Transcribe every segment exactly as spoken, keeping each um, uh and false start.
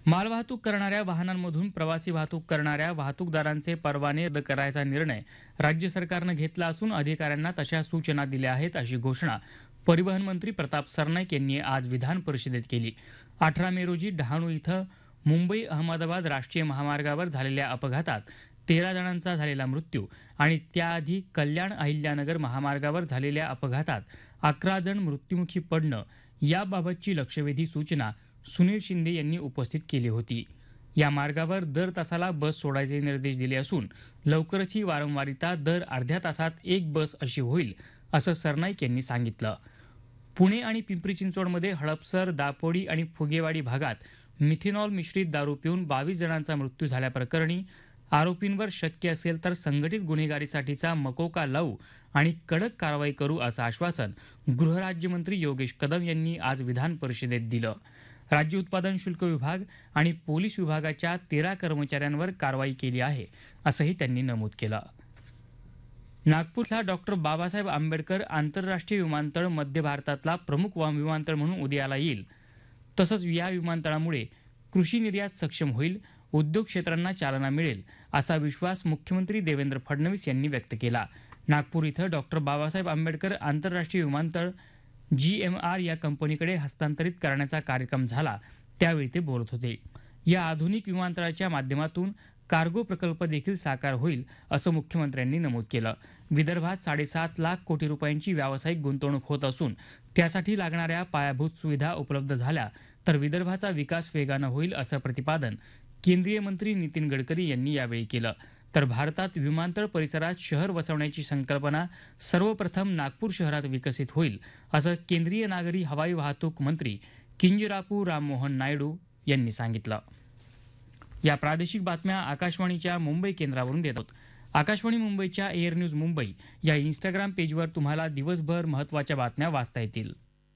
मालवाहतूक करणाऱ्या वाहनांमधून प्रवासी वाहतूक करणाऱ्या वाहतूकदारांचे परवाने रद्द करायचा निर्णय राज्य सरकारनं घेतला असून अधिकाऱ्यांना तशा सूचना दिल्या आहेत, अशी घोषणा परिवहन मंत्री प्रताप सरनाईक यांनी आज विधान परिषदेत केली. अठरा मे रोजी डहाणू इथं मुंबई अहमदाबाद राष्ट्रीय महामार्गावर झालेल्या अपघातात तेरा जणांचा झालेला मृत्यू आणि त्याआधी कल्याण अहिल्यानगर महामार्गावर झालेल्या अपघातात अकरा जण मृत्युमुखी पडणं याबाबतची लक्षवेधी सूचना सुनील शिंदे यांनी उपस्थित केली होती. या मार्गावर दर तासाला बस सोडायचे निर्देश दिले असून लवकरच ही वारंवारिता दर अर्ध्या तासात एक बस अशी होईल, असं सरनाईक यांनी सांगितलं. पुणे आणि पिंपरी चिंचवडमध्ये हडपसर, दापोडी आणि फुगेवाडी भागात मिथेनॉल मिश्रित दारू पिऊन बावीस जणांचा मृत्यू झाल्याप्रकरणी आरोपींवर शक्य असेल तर संघटित गुन्हेगारीसाठीचा मकोका लावू आणि कडक कारवाई करू, असं आश्वासन गृहराज्यमंत्री योगेश कदम यांनी आज विधान परिषदेत दिलं. राज्य उत्पादन शुल्क विभाग आणि पोलीस विभागाच्या तेरा कर्मचाऱ्यांवर कारवाई केली आहे, असंही त्यांनी नमूद केलं. नागपूरला डॉक्टर बाबासाहेब आंबेडकर आंतरराष्ट्रीय विमानतळ मध्य भारतातला प्रमुख विमानतळ म्हणून उदयाला येईल. तसंच या विमानतळामुळे कृषी निर्यात सक्षम होईल, उद्योग क्षेत्रांना चालना मिळेल, असा विश्वास मुख्यमंत्री देवेंद्र फडणवीस यांनी व्यक्त केला. नागपूर इथं डॉक्टर बाबासाहेब आंबेडकर आंतरराष्ट्रीय विमानतळ जी एम आर या कंपनीकडे हस्तांतरित करण्याचा कार्यक्रम झाला, त्यावेळी ते बोलत होते. या आधुनिक विमानतळाच्या माध्यमातून कार्गो प्रकल्प देखील साकार होईल, असं मुख्यमंत्र्यांनी नमूद केलं. विदर्भात साडेसात लाख कोटी रुपयांची व्यावसायिक गुंतवणूक होत असून त्यासाठी लागणाऱ्या पायाभूत सुविधा उपलब्ध झाल्या तर विदर्भाचा विकास वेगानं होईल, असं प्रतिपादन केंद्रीय मंत्री नितीन गडकरी यांनी यावेळी केलं. तर भारतात विमानतळ परिसरात शहर वसवण्याची संकल्पना सर्वप्रथम नागपूर शहरात विकसित होईल, असं केंद्रीय नागरी हवाई वाहतूक मंत्री किंजरापू राममोहन नायडू यांनी सांगितलं. या प्रादेशिक बातम्या आकाशवाणीच्या मुंबई केंद्रावरून देत आहोत. आकाशवाणी मुंबईच्या एअर न्यूज मुंबई या इंस्टाग्राम पेजवर तुम्हाला दिवसभर महत्त्वाच्या बातम्या वाचता येतील.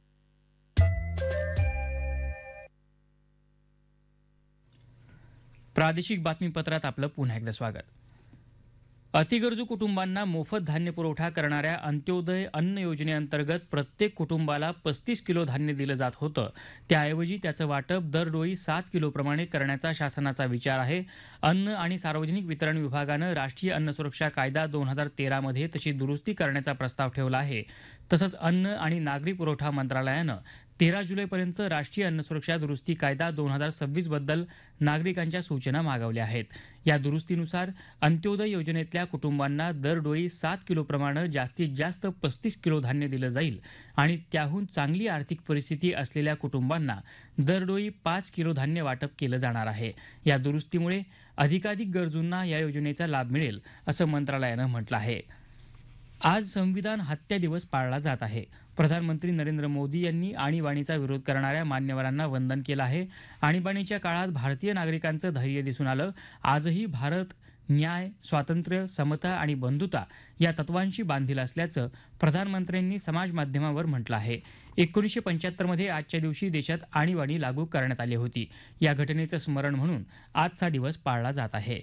प्रादेशिक बातमीपत्रात आपलं पुन्हा एकदा स्वागत. अतिगरजू कुटुंबांना मोफत धान्य पुरवठा करणाऱ्या अंत्योदय अन्न योजनेअंतर्गत प्रत्येक कुटुंबाला पस्तीस किलो धान्य दिलं जात होतं. त्याऐवजी त्याचं वाटप दरडोळी सात किलोप्रमाणे करण्याचा शासनाचा विचार आहे. अन्न आणि सार्वजनिक वितरण विभागानं राष्ट्रीय अन्न सुरक्षा कायदा दोन हजार तेरामध्ये तशी दुरुस्ती करण्याचा प्रस्ताव ठेवला आहे. तसंच अन्न आणि नागरी पुरवठा मंत्रालयानं तेरा जुलैपर्यंत राष्ट्रीय अन्न सुरक्षा दुरुस्ती कायदा दोन हजार सव्वीस बद्दल नागरिकांच्या सूचना मागवल्या आहेत. या दुरुस्तीनुसार अंत्योदय योजनेतल्या कुटुंबांना दरडोळी सात किलोप्रमाणे जास्तीत जास्त पस्तीस किलो धान्य दिलं जाईल आणि त्याहून चांगली आर्थिक परिस्थिती असलेल्या कुटुंबांना दरडोळी पाच किलो धान्य वाटप केलं जाणार आहे. या दुरुस्तीमुळे अधिकाधिक गरजूंना या योजनेचा लाभ मिळेल, असं मंत्रालयानं म्हटलं आहे. आज संविधान हत्या दिवस पाळला जात आहे. प्रधानमंत्री नरेंद्र मोदी यांनी आणीबाणीचा विरोध करणाऱ्या मान्यवरांना वंदन केलं आहे. आणीबाणीच्या काळात भारतीय नागरिकांचं धैर्य दिसून आलं. आजही भारत न्याय, स्वातंत्र्य, समता आणि बंधुता या तत्वांशी बांधील असल्याचं प्रधानमंत्र्यांनी समाज माध्यमावर म्हटलं आहे. एकोणीसशे पंच्याहत्तरमध्ये आजच्या दिवशी देशात आणीबाणी लागू करण्यात आली होती. या घटनेचं स्मरण म्हणून आजचा दिवस पाळला जात आहे.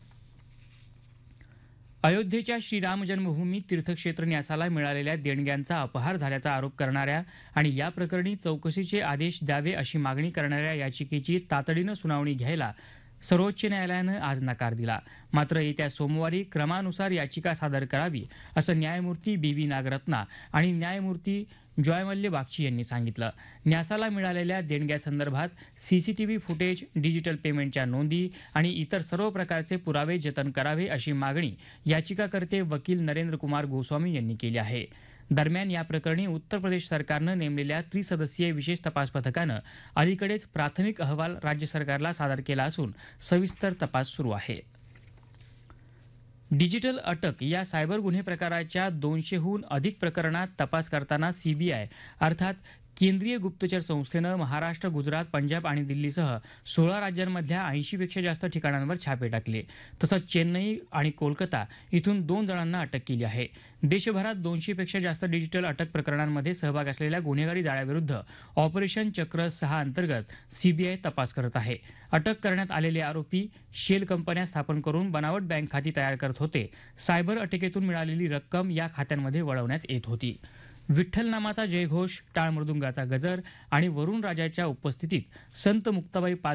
अयोध्येच्या श्रीराम जन्मभूमी तीर्थक्षेत्र न्यासाला मिळालेल्या देणग्यांचा अपहार झाल्याचा आरोप करणाऱ्या आणि या प्रकरणी चौकशीचे आदेश द्यावे अशी मागणी करणाऱ्या याचिकेची तातडीनं सुनावणी घ्यायला सर्वोच्च न्यायालयानं आज नकार दिला. मात्र येत्या सोमवारी क्रमानुसार याचिका सादर करावी, असं न्यायमूर्ती बी व्ही नागरत्ना आणि न्यायमूर्ती जॉयमल्य बागची यांनी सांगितलं. न्यासाला मिळालेल्या देणग्यासंदर्भात सीसीटीव्ही फुटेज, डिजिटल पेमेंटच्या नोंदी आणि इतर सर्व प्रकारचे पुरावे जतन करावे अशी मागणी याचिकाकर्ते वकील नरेंद्र कुमार गोस्वामी यांनी केली आहे. दरम्यान या प्रकरणी उत्तर प्रदेश सरकारनं नेमलेल्या त्रिसदस्यीय विशेष तपास पथकानं अलीकडेच प्राथमिक अहवाल राज्य सरकारला सादर केला असून सविस्तर तपास सुरू आहे. डिजिटल अटक या सायबर गुन्हे प्रकाराच्या दोनशेहून अधिक प्रकरणात तपास करताना सीबीआय अर्थात केंद्रीय गुप्तचर संस्थेनं महाराष्ट्र, गुजरात, पंजाब आणि दिल्लीसह सोळा राज्यांमधल्या ऐंशीपेक्षा जास्त ठिकाणांवर छापे टाकले. तसंच चेन्नई आणि कोलकाता इथून दोन जणांना अटक केली आहे. देशभरात दोनशेपेक्षा जास्त डिजिटल अटक प्रकरणांमध्ये सहभाग असलेल्या गुन्हेगारी जाळ्याविरुद्ध ऑपरेशन चक्र सहा अंतर्गत सीबीआय तपास करत आहे. अटक करण्यात आलेले आरोपी शेल कंपन्या स्थापन करून बनावट बँक खाती तयार करत होते. सायबर अटकेतून मिळालेली रक्कम या खात्यांमध्ये वळवण्यात येत होती. विठ्ठल नामाचा जयघोष, टाळ मृदुंगाचा गजर आणि वरुण राजाच्या उपस्थितीत संत मुक्ताबाई पाल